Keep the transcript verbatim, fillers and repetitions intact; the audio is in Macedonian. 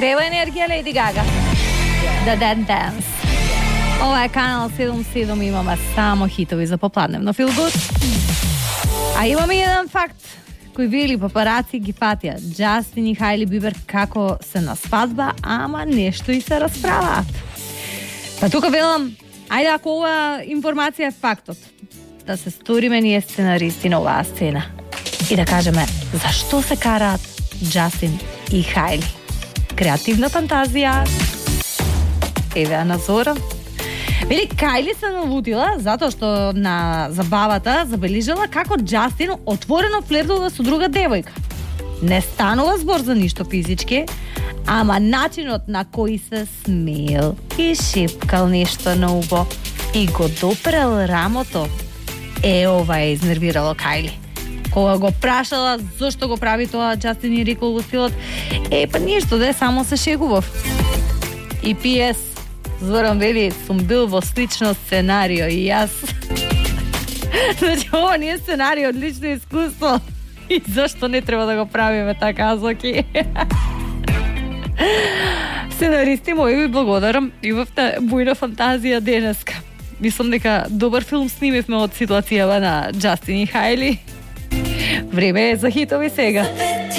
треба енергија, Леди Гага. The Dead Dance. Ова е канал седум седум, имаме само хитови за попладневно Feel Good. А имаме еден факт кој вели папараци ги фатија Джастин и Хајли Бибер како се на свадба, ама нешто и се расправаат. Па тука велам, ајде ако ова информација е фактот, да се сториме ние сценаристи на оваа сцена и да кажеме зашто се караат Джастин и Хајли. Креативна фантазија. Еве Ана Зора. Вели, Кајли се налутила затоа што на забавата забележала како Джастин отворено флиртува со друга девојка. Не станува збор за ништо физички, ама начинот на кој се смеел и шепкал нешто на убо и го допрел рамото. Е, ова е изнервирало Кајли. Кога го прашала зошто го прави тоа, Джастин и рекол во стилот: е, па ништо, да само се шегував. И пи ес Зоран вели, сум бил во слично сценарио и јас. Значи, ова не е сценарио, одлично искуство. И зашто не треба да го правиме така, Зоки? Сценаристи мои, ви благодарам. Имавте бујна фантазија денеска. Мислам дека добар филм снимивме од ситуацијава на Джастин и Хајли. Време е за хитови сега.